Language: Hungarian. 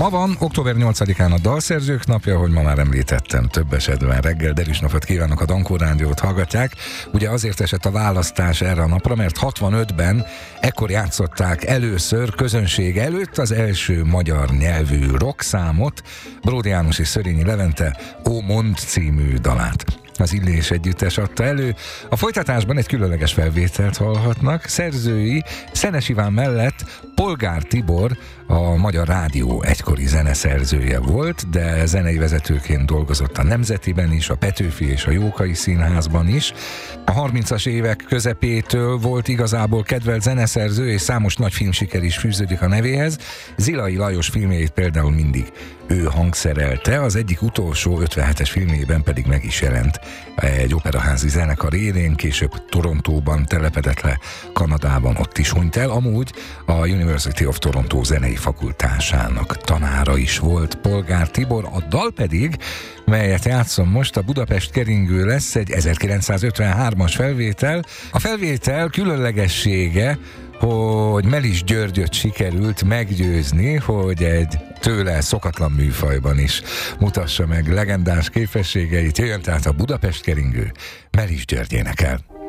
Ma van október 8-án a Dalszerzők napja, ahogy ma már említettem, több esetben reggel, de is napot kívánok, a Dankó Rádiót hallgatják. Ugye azért esett a választás erre a napra, mert 65-ben ekkor játszották először közönség előtt az első magyar nyelvű rockszámot, Bródi János és Szörényi Levente Ó Mond című dalát. Az Illés együttes adta elő. A folytatásban egy különleges felvételt hallhatnak. Szerzői Szenes Iván mellett Polgár Tibor, a Magyar Rádió egykori zeneszerzője volt, de zenei vezetőként dolgozott a Nemzetiben is, a Petőfi és a Jókai Színházban is. A 30-as évek közepétől volt igazából kedvelt zeneszerző, és számos nagy filmsiker is fűződik a nevéhez. Zilai Lajos filmjeit például mindig ő hangszerelte, az egyik utolsó 57-es filmjében pedig meg is jelent egy operaházi zenekar élén, később Torontóban telepedett le, Kanadában, ott is hunyt el. Amúgy a University of Toronto zenei fakultásának tanára is volt Polgár Tibor, a dal pedig, melyet játszom most, a Budapest keringő lesz, egy 1953-as felvétel. A felvétel különlegessége, hogy Melis Györgyöt sikerült meggyőzni, hogy egy tőle szokatlan műfajban is mutassa meg legendás képességeit. Jöjjön tehát a Budapest keringő, Melis György énekel.